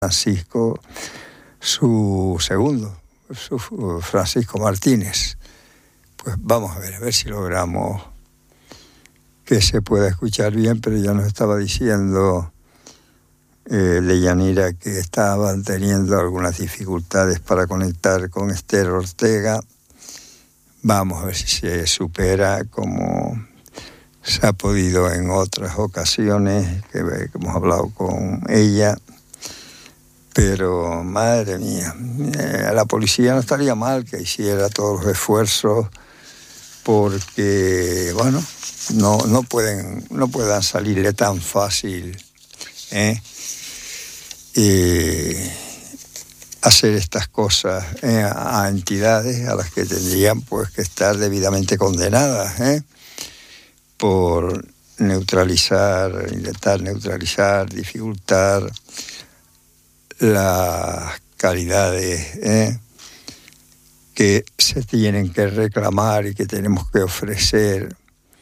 Francisco, su segundo, Francisco Martínez. Pues vamos a ver si logramos que se pueda escuchar bien, pero ya nos estaba diciendo Deyanira que estaban teniendo algunas dificultades para conectar con Esther Ortega. Vamos a ver si se supera como se ha podido en otras ocasiones que hemos hablado con ella. Pero, madre mía, la policía no estaría mal que hiciera todos los esfuerzos porque, bueno, no puedan salirle tan fácil hacer estas cosas a entidades a las que tendrían pues que estar debidamente condenadas por intentar neutralizar, dificultar las calidades que se tienen que reclamar y que tenemos que ofrecer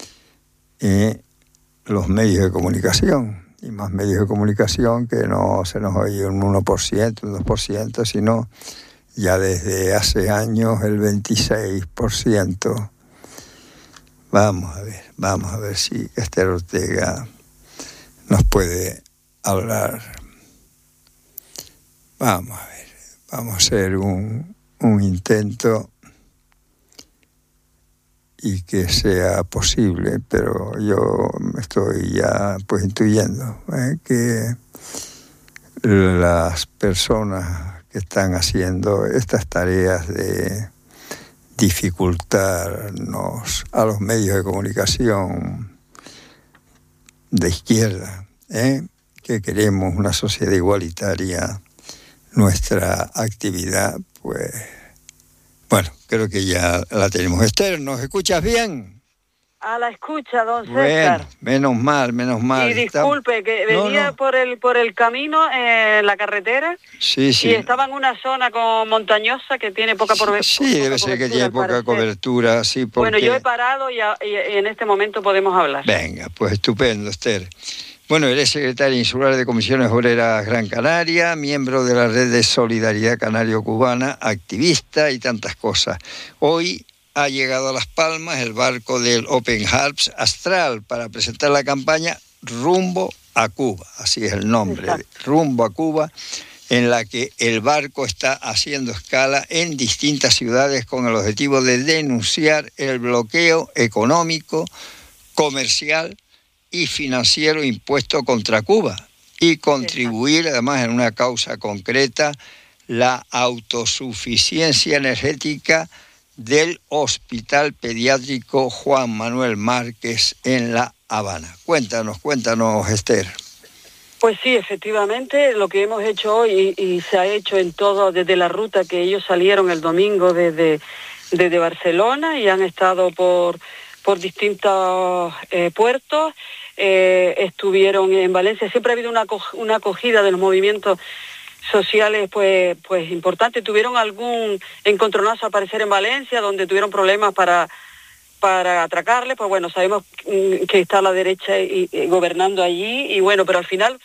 los medios de comunicación, y más medios de comunicación que no se nos oye un 1%, un 2%, sino ya desde hace años el 26%. Vamos a ver si Esther Ortega nos puede hablar. Vamos a hacer un intento y que sea posible, pero yo estoy ya pues intuyendo que las personas que están haciendo estas tareas de dificultarnos a los medios de comunicación de izquierda, que queremos una sociedad igualitaria, nuestra actividad, pues, bueno, creo que ya la tenemos. Esther, ¿nos escuchas bien? A la escucha, don César. Bueno, menos mal. Y disculpe, que venía por el camino, la carretera, sí. Y estaba en una zona montañosa que tiene poca cobertura. Sí, debe ser que tiene poca cobertura, sí, porque... Bueno, yo he parado y en este momento podemos hablar. Venga, pues estupendo, Esther. Bueno, eres secretaria insular de Comisiones Obreras Gran Canaria, miembro de la Red de Solidaridad Canario-Cubana, activista y tantas cosas. Hoy ha llegado a Las Palmas el barco del Open Arms Astral para presentar la campaña Rumbo a Cuba, así es el nombre, Rumbo a Cuba, en la que el barco está haciendo escala en distintas ciudades con el objetivo de denunciar el bloqueo económico, comercial y financiero impuesto contra Cuba y contribuir además en una causa concreta, la autosuficiencia energética del Hospital Pediátrico Juan Manuel Márquez en La Habana. Cuéntanos, Esther. Pues sí, efectivamente, lo que hemos hecho hoy y se ha hecho en todo, desde la ruta que ellos salieron el domingo desde Barcelona y han estado por distintos puertos, estuvieron en Valencia. Siempre ha habido una acogida de los movimientos sociales pues importante. Tuvieron algún encontronazo a aparecer en Valencia, donde tuvieron problemas para atracarle. Pues bueno, sabemos que está la derecha y gobernando allí, y bueno, pero al final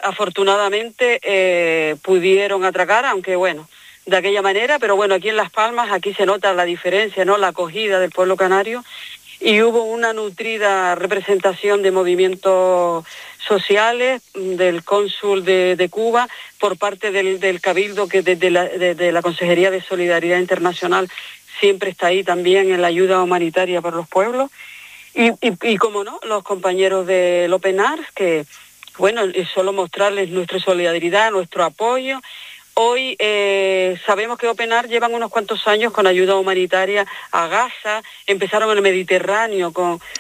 afortunadamente pudieron atracar, aunque bueno, de aquella manera. Pero bueno, aquí en Las Palmas, aquí se nota la diferencia, ¿no? La acogida del pueblo canario, y hubo una nutrida representación de movimientos sociales, del cónsul de Cuba, por parte del Cabildo, que desde la Consejería de Solidaridad Internacional siempre está ahí también en la ayuda humanitaria para los pueblos, y como no, los compañeros del Open Arms, que bueno, es solo mostrarles nuestra solidaridad, nuestro apoyo. Hoy sabemos que Open Arms llevan unos cuantos años con ayuda humanitaria a Gaza. Empezaron en el Mediterráneo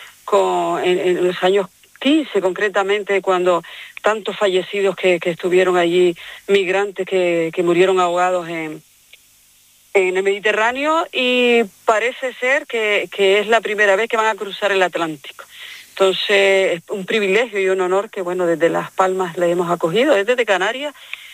en los años 15 concretamente, cuando tantos fallecidos que estuvieron allí, migrantes que murieron ahogados en el Mediterráneo, y parece ser que es la primera vez que van a cruzar el Atlántico. Entonces es un privilegio y un honor que bueno, desde Las Palmas le hemos acogido, desde Canarias.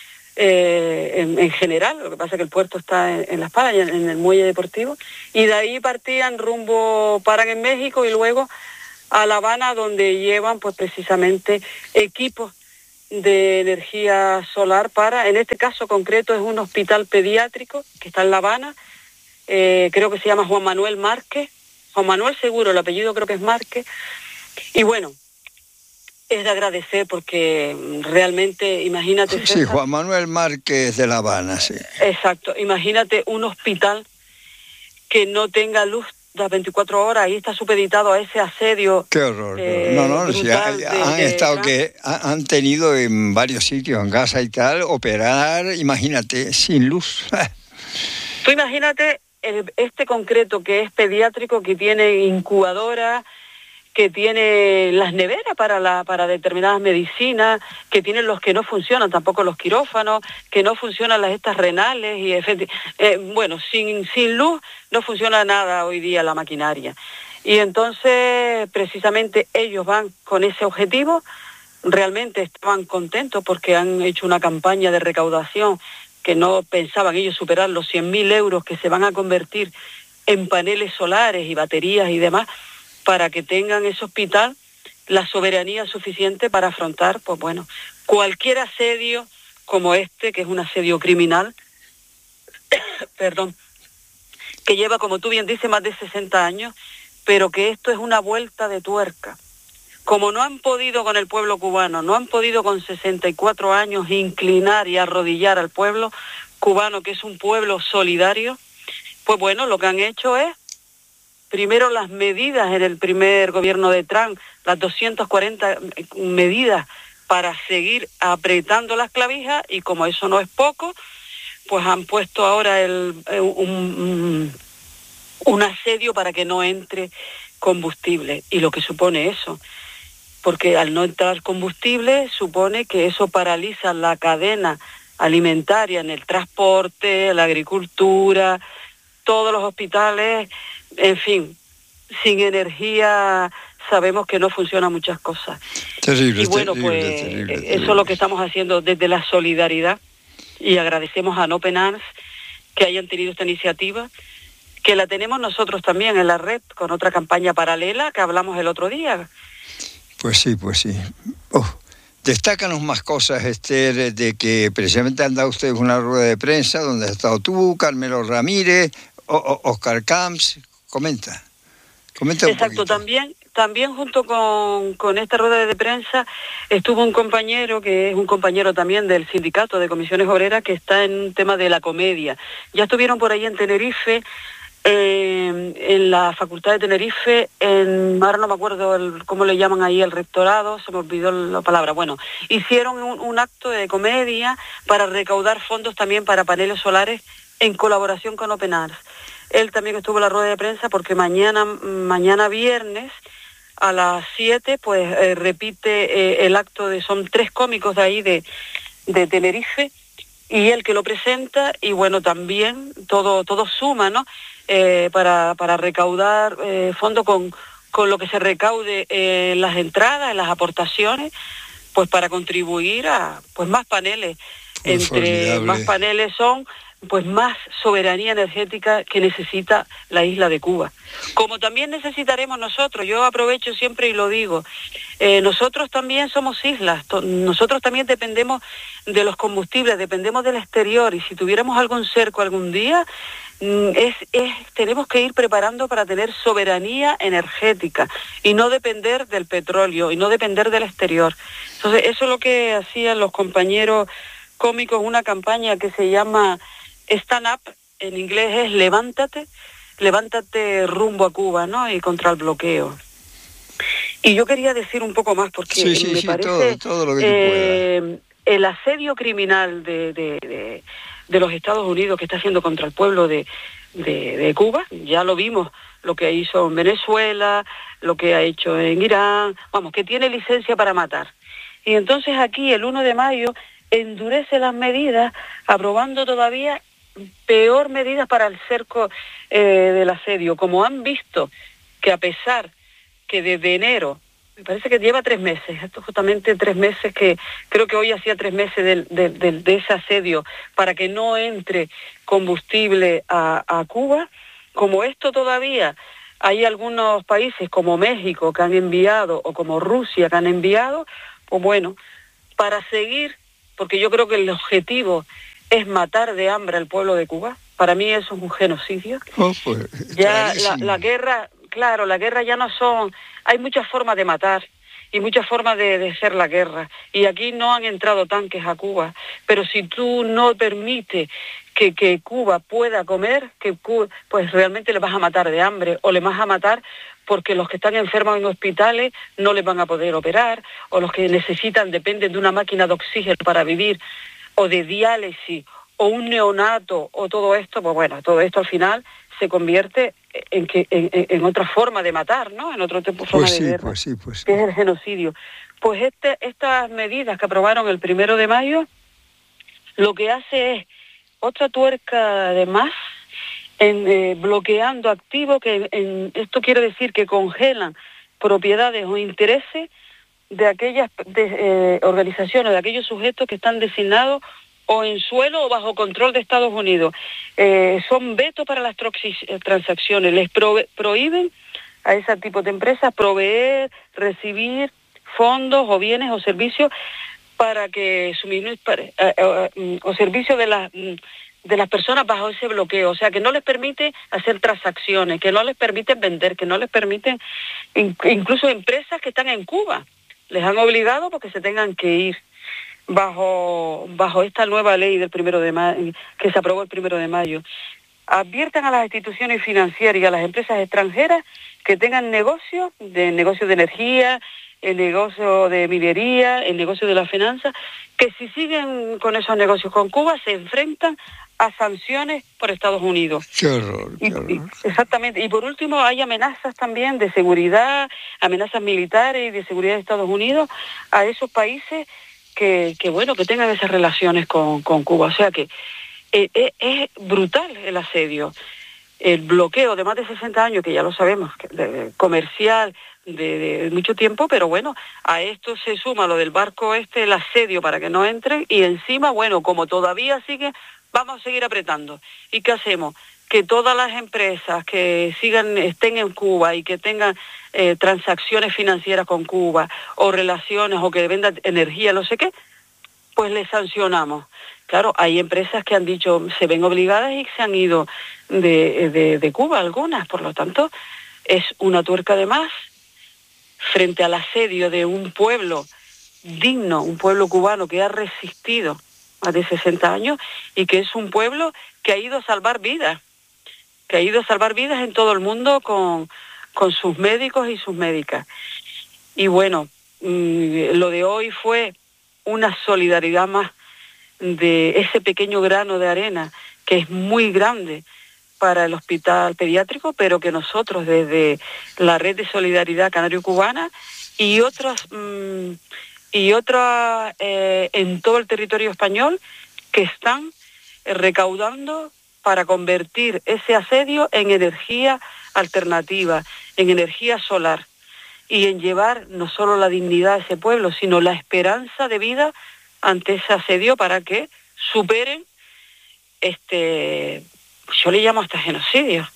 En general, lo que pasa es que el puerto está en Las Palmas, en el muelle deportivo, y de ahí paran en México y luego a La Habana, donde llevan pues precisamente equipos de energía solar para, en este caso concreto es un hospital pediátrico que está en La Habana, creo que se llama Juan Manuel Márquez, Juan Manuel seguro, el apellido creo que es Márquez, y bueno, es de agradecer porque realmente, imagínate... Sí, César, Juan Manuel Márquez de La Habana, sí. Exacto, imagínate un hospital que no tenga luz las 24 horas, ahí está supeditado a ese asedio. Qué horror. No, sí, han tenido en varios sitios, en Gaza y tal, operar, imagínate, sin luz. Tú imagínate este concreto que es pediátrico, que tiene incubadora, que tiene las neveras para determinadas medicinas, que tienen los que no funcionan, tampoco los quirófanos, que no funcionan las estas renales, y bueno, sin luz no funciona nada hoy día la maquinaria. Y entonces, precisamente, ellos van con ese objetivo, realmente estaban contentos porque han hecho una campaña de recaudación que no pensaban ellos superar los 100.000 euros que se van a convertir en paneles solares y baterías y demás, para que tengan ese hospital la soberanía suficiente para afrontar, pues bueno, cualquier asedio como este, que es un asedio criminal, perdón, que lleva, como tú bien dices, más de 60 años, pero que esto es una vuelta de tuerca. Como no han podido con el pueblo cubano, no han podido con 64 años inclinar y arrodillar al pueblo cubano, que es un pueblo solidario, pues bueno, lo que han hecho es primero las medidas en el primer gobierno de Trump, las 240 medidas para seguir apretando las clavijas, y como eso no es poco, pues han puesto ahora un asedio para que no entre combustible, y lo que supone eso, porque al no entrar combustible supone que eso paraliza la cadena alimentaria en el transporte, la agricultura, todos los hospitales, en fin, sin energía sabemos que no funcionan muchas cosas. Terrible, y bueno, terrible, pues eso es lo que estamos haciendo desde la solidaridad, y agradecemos a Open Arms que hayan tenido esta iniciativa, que la tenemos nosotros también en la red con otra campaña paralela que hablamos el otro día. Pues sí. Destácanos más cosas, Esther, de que precisamente han dado ustedes una rueda de prensa donde has estado tú, Carmelo Ramírez, Oscar Camps. Comenta Exacto, un poquito. También junto con esta rueda de prensa estuvo un compañero que es un compañero también del sindicato de comisiones obreras, que está en un tema de la comedia. Ya estuvieron por ahí en Tenerife, en la Facultad de Tenerife, ahora no me acuerdo cómo le llaman ahí, el rectorado, se me olvidó la palabra. Bueno, hicieron un acto de comedia para recaudar fondos también para paneles solares en colaboración con Open Arms. Él también estuvo en la rueda de prensa porque mañana viernes a las 7 pues repite el acto son 3 cómicos de ahí de Tenerife, y él que lo presenta, y bueno, también todo suma, ¿no? Para recaudar fondos con lo que se recaude en las entradas, en las aportaciones, pues para contribuir a pues más paneles. Entre más paneles son, pues más soberanía energética que necesita la isla de Cuba. Como también necesitaremos nosotros, yo aprovecho siempre y lo digo, nosotros también somos islas, nosotros también dependemos de los combustibles, dependemos del exterior, y si tuviéramos algún cerco algún día, tenemos que ir preparando para tener soberanía energética y no depender del petróleo y no depender del exterior. Entonces, eso es lo que hacían los compañeros cómicos, una campaña que se llama Stand Up, en inglés es levántate rumbo a Cuba, ¿no? Y contra el bloqueo. Y yo quería decir un poco más, porque me parece todo lo que tú puedas. El asedio criminal de los Estados Unidos que está haciendo contra el pueblo de Cuba, ya lo vimos, lo que hizo en Venezuela, lo que ha hecho en Irán, vamos, que tiene licencia para matar. Y entonces aquí, el 1 de mayo, endurece las medidas, aprobando todavía peor medidas para el cerco del asedio. Como han visto que a pesar que desde enero, me parece que lleva 3 meses, esto justamente 3 meses, que creo que hoy hacía 3 meses de ese asedio para que no entre combustible a Cuba, como esto todavía hay algunos países como México que han enviado, o como Rusia que han enviado, pues bueno, para seguir, porque yo creo que el objetivo es matar de hambre al pueblo de Cuba. Para mí eso es un genocidio. Pues, ya la guerra, claro, la guerra ya no son... Hay muchas formas de matar y muchas formas de hacer la guerra. Y aquí no han entrado tanques a Cuba. Pero si tú no permites que Cuba pueda comer, pues realmente le vas a matar de hambre o le vas a matar porque los que están enfermos en hospitales no les van a poder operar, o los que dependen de una máquina de oxígeno para vivir, o de diálisis, o un neonato, o todo esto, pues bueno, todo esto al final se convierte en otra forma de matar, ¿no? En otro tipo de forma de guerra, pues sí. Que es el genocidio. Pues estas medidas que aprobaron el 1 de mayo, lo que hace es otra tuerca de más, bloqueando activos, esto quiere decir que congelan propiedades o intereses de aquellas organizaciones, de aquellos sujetos que están designados o en suelo o bajo control de Estados Unidos. Son vetos para las transacciones, les prohíben a ese tipo de empresas proveer, recibir fondos o bienes o servicios para que o servicios de las personas bajo ese bloqueo, o sea, que no les permite hacer transacciones, que no les permiten vender, que no les permiten, incluso empresas que están en Cuba, les han obligado porque se tengan que ir bajo esta nueva ley del 1 de mayo, que se aprobó el 1 de mayo. Adviertan a las instituciones financieras y a las empresas extranjeras que tengan negocio de energía, el negocio de minería, el negocio de la finanza, que si siguen con esos negocios con Cuba se enfrentan a sanciones por Estados Unidos. Qué horror. Exactamente. Y por último hay amenazas también de seguridad, amenazas militares y de seguridad de Estados Unidos a esos países que tengan esas relaciones con Cuba. O sea que es brutal el asedio. El bloqueo de más de 60 años, que ya lo sabemos, comercial, de mucho tiempo, pero bueno, a esto se suma lo del barco el asedio para que no entren, y encima, bueno, como todavía sigue, vamos a seguir apretando. ¿Y qué hacemos? Que todas las empresas que estén en Cuba y que tengan transacciones financieras con Cuba, o relaciones, o que vendan energía, no sé qué, pues les sancionamos. Claro, hay empresas que han dicho, se ven obligadas y se han ido de Cuba, algunas, por lo tanto, es una tuerca de más frente al asedio de un pueblo digno, un pueblo cubano que ha resistido más de 60 años y que es un pueblo que ha ido a salvar vidas, en todo el mundo con sus médicos y sus médicas. Y bueno, lo de hoy fue una solidaridad más de ese pequeño grano de arena que es muy grande para el hospital pediátrico, pero que nosotros desde la Red de Solidaridad Canario-Cubana y otras en todo el territorio español que están recaudando para convertir ese asedio en energía alternativa, en energía solar, y en llevar no solo la dignidad a ese pueblo, sino la esperanza de vida ante ese asedio para que superen yo le llamo hasta genocidio.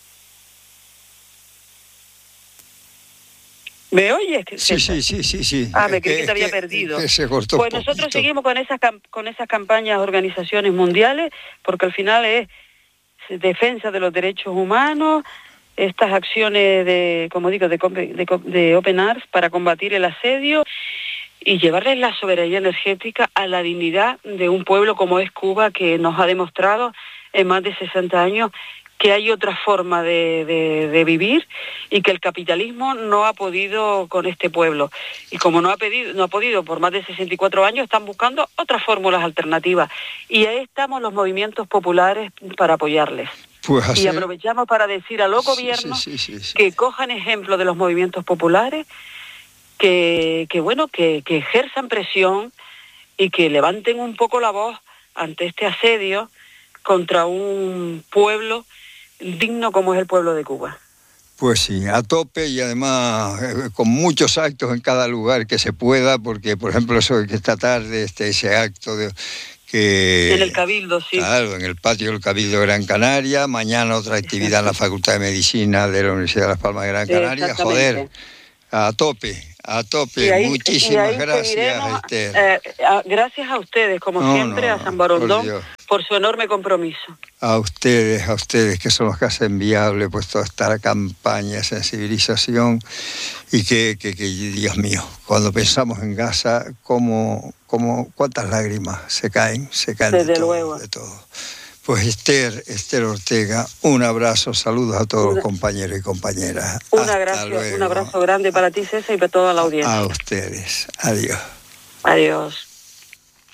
¿Me oyes? Sí. Me creí que te había perdido. Que se cortó pues nosotros seguimos con esas campañas, organizaciones mundiales, porque al final es defensa de los derechos humanos, estas acciones de Open Arms para combatir el asedio y llevarles la soberanía energética a la dignidad de un pueblo como es Cuba, que nos ha demostrado en más de 60 años que hay otra forma de vivir y que el capitalismo no ha podido con este pueblo. Y como no ha podido por más de 64 años, están buscando otras fórmulas alternativas. Y ahí estamos los movimientos populares para apoyarles. Y aprovechamos para decir a los gobiernos que cojan ejemplo de los movimientos populares, que ejerzan presión y que levanten un poco la voz ante este asedio contra un pueblo digno como es el pueblo de Cuba. Pues sí, a tope, y además con muchos actos en cada lugar que se pueda, porque por ejemplo eso que esta tarde ese acto que en el Cabildo, sí. Claro, en el patio del Cabildo de Gran Canaria, mañana otra actividad en la Facultad de Medicina de la Universidad de Las Palmas de Gran Canaria. Joder, a tope, A tope, muchísimas gracias, Esther. Gracias a ustedes, como siempre, a San Borondón, por su enorme compromiso. A ustedes, que son los que hacen viable pues toda esta campaña de sensibilización y que Dios mío, cuando pensamos en Gaza, cuántas lágrimas se caen Desde luego. de todo. Pues Esther Ortega, un abrazo, saludos a todos los compañeros y compañeras. Un abrazo grande para ti, César, y para toda la audiencia. A ustedes, adiós. Adiós.